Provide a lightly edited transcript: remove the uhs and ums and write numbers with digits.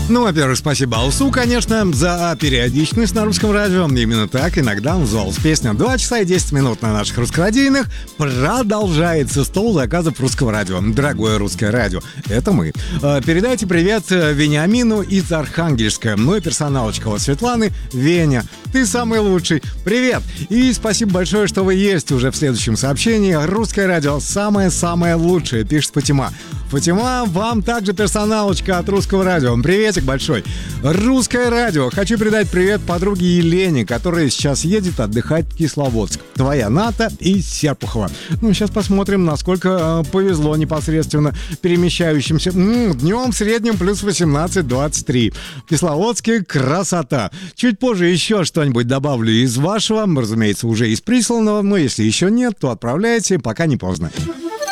Ну, во-первых, спасибо Алсу, конечно, за периодичность на русском радио. Именно так иногда называлась песня. 2 часа и 10 минут на наших русскорадийных. Продолжается стол заказов русского радио. Дорогое русское радио, это мы. Передайте привет Вениамину из Архангельска. Ну и персоналочка от Светланы. Веня, ты самый лучший. Привет! И спасибо большое, что вы есть уже в следующем сообщении. Русское радио самое-самое лучшее, пишет Фатима. Фатима, вам также персоналочка от русского радио. Приветик большой. Русское радио. Хочу передать привет подруге Елене, которая сейчас едет отдыхать в Кисловодск. Твоя Ната из Серпухова. Ну, сейчас посмотрим, насколько повезло непосредственно перемещающимся. Днем в среднем плюс 18-23. В Кисловодске красота. Чуть позже еще что-нибудь добавлю из вашего, разумеется, уже из присланного. Но если еще нет, то отправляйте, пока не поздно.